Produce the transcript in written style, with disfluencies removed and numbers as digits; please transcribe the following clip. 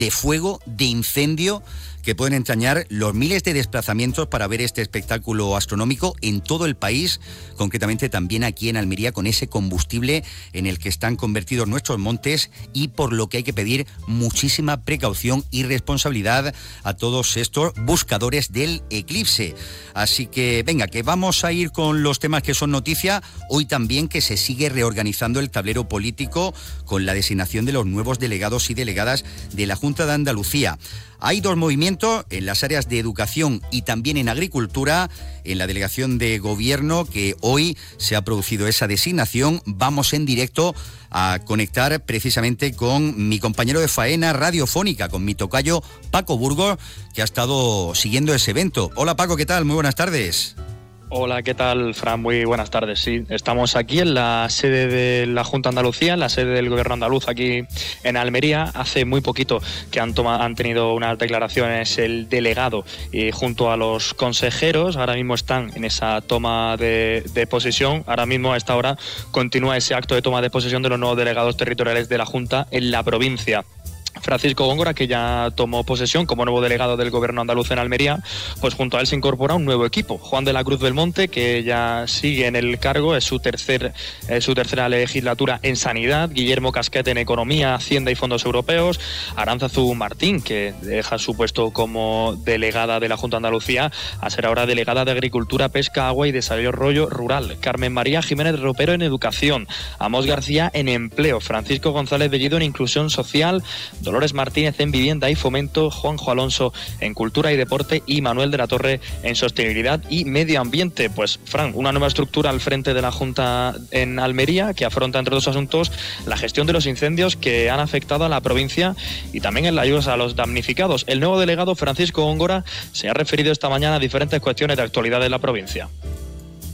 de fuego, de incendio, que pueden entrañar los miles de desplazamientos para ver este espectáculo astronómico en todo el país, concretamente también aquí en Almería, con ese combustible en el que están convertidos nuestros montes, y por lo que hay que pedir muchísima precaución y responsabilidad a todos estos buscadores del eclipse. Así que venga, que vamos a ir con los temas que son noticia. Hoy también que se sigue reorganizando el tablero político con la designación de los nuevos delegados y delegadas de la Junta de Andalucía. Hay dos movimientos en las áreas de educación y también en agricultura. En la delegación de gobierno, que hoy se ha producido esa designación, vamos en directo a conectar precisamente con mi compañero de faena radiofónica, con mi tocayo Paco Burgos, que ha estado siguiendo ese evento. Hola Paco, ¿qué tal? Muy buenas tardes. Hola, ¿qué tal, Fran? Muy buenas tardes. Sí, estamos aquí en la sede de la Junta de Andalucía, en la sede del Gobierno andaluz aquí en Almería. Hace muy poquito que han tenido unas declaraciones el delegado junto a los consejeros. Ahora mismo están en esa toma de posesión. Ahora mismo a esta hora continúa ese acto de toma de posesión de los nuevos delegados territoriales de la Junta en la provincia. Francisco Góngora, que ya tomó posesión como nuevo delegado del Gobierno andaluz en Almería, pues junto a él se incorpora un nuevo equipo. Juan de la Cruz Belmonte, que ya sigue en el cargo, es su tercera legislatura en Sanidad. Guillermo Casquet en Economía, Hacienda y Fondos Europeos. Aránzazu Martín, que deja su puesto como delegada de la Junta de Andalucía a ser ahora delegada de Agricultura, Pesca, Agua y Desarrollo Rural. Carmen María Jiménez Ropero en Educación. Amos García en Empleo. Francisco González Bellido en Inclusión Social. Dolores Martínez en Vivienda y Fomento, Juanjo Alonso en Cultura y Deporte y Manuel de la Torre en Sostenibilidad y Medio Ambiente. Pues, Fran, una nueva estructura al frente de la Junta en Almería que afronta, entre otros asuntos, la gestión de los incendios que han afectado a la provincia y también en la ayuda a los damnificados. El nuevo delegado, Francisco Góngora, se ha referido esta mañana a diferentes cuestiones de actualidad de la provincia.